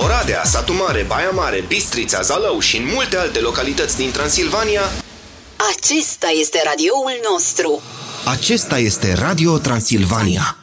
Oradea, Satu Mare, Baia Mare, Bistrița, Zalău și în multe alte localități din Transilvania. Acesta este radioul nostru. Acesta este Radio Transilvania.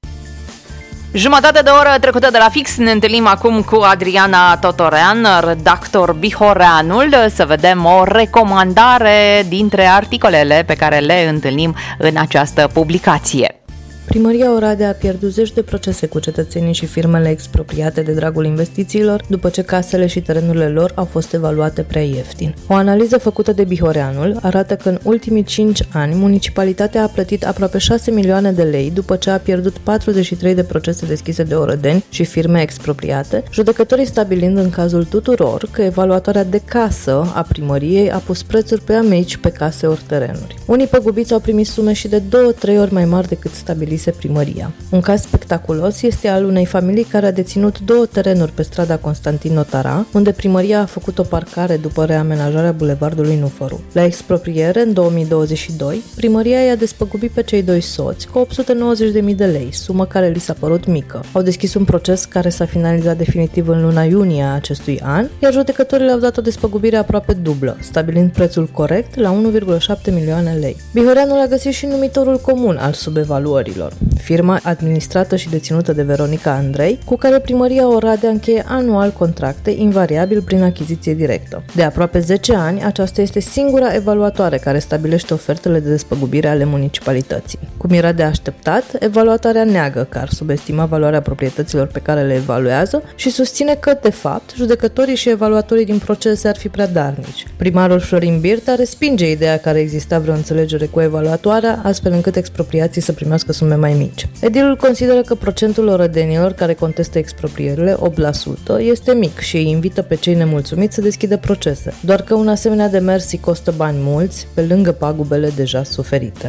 Jumătate de oră trecută de la fix, ne întâlnim acum cu Adriana Totorean, redactor Bihoreanul, să vedem o recomandare dintre articolele pe care le întâlnim în această publicație. Primăria Oradea a pierdut zeci de procese cu cetățenii și firmele expropriate de dragul investițiilor, după ce casele și terenurile lor au fost evaluate prea ieftin. O analiză făcută de Bihoreanul arată că în ultimii 5 ani municipalitatea a plătit aproape 6 milioane de lei după ce a pierdut 43 de procese deschise de orădeni și firme expropriate, judecătorii stabilind în cazul tuturor că evaluatoarea de casă a primăriei a pus prețuri prea mici pe case ori terenuri. Unii păgubiți au primit sume și de 2-3 ori mai mari decât stabilise primăria. Un caz spectaculos este al unei familii care a deținut 2 terenuri pe strada Constantin Notara, unde primăria a făcut o parcare după reamenajarea bulevardului Nufăru. La expropriere, în 2022, primăria i-a despăgubit pe cei 2 soți cu 890.000 de lei, sumă care li s-a părut mică. Au deschis un proces care s-a finalizat definitiv în luna iunie a acestui an, iar judecătorii le-au dat o despăgubire aproape dublă, stabilind prețul corect la 1,7 milioane lei. Bihoreanul a găsit și numitorul comun al subevaluărilor. Firma administrată și deținută de Veronica Andrei, cu care primăria Oradea încheie anual contracte, invariabil prin achiziție directă. De aproape 10 ani, aceasta este singura evaluatoare care stabilește ofertele de despăgubire ale municipalității. Cum era de așteptat, evaluatoarea neagă că ar subestima valoarea proprietăților pe care le evaluează și susține că, de fapt, judecătorii și evaluatorii din procese ar fi prea darnici. Primarul Florin Birta respinge ideea că ar exista vreo înțelegere cu evaluatoarea, astfel încât expropriații să primească sume mai mici. Edilul consideră că procentul orădenilor care contestă exproprierile, 8%, este mic și îi invită pe cei nemulțumiți să deschidă procese, doar că un asemenea demers îi costă bani mulți, pe lângă pagubele deja suferite.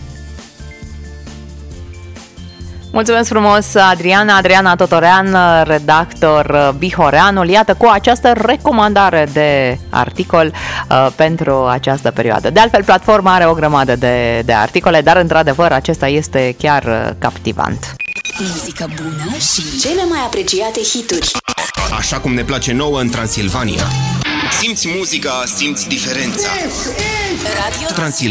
Mulțumesc frumos, Adriana Totorean, redactor Bihoreanul. Iată, cu această recomandare de articol pentru această perioadă. De altfel, platforma are o grămadă de articole, dar într-adevăr acesta este chiar captivant. Muzică bună și cele mai apreciate hituri. Așa cum ne place nouă în Transilvania. Simți muzica, simți diferența. Radio Transilvania.